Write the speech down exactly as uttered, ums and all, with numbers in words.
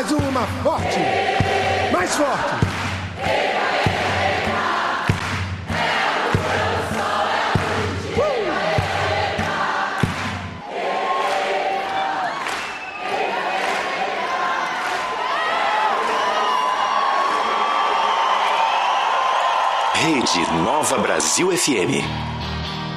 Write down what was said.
Mais uma forte. Mais forte. Rede Nova Brasil F M.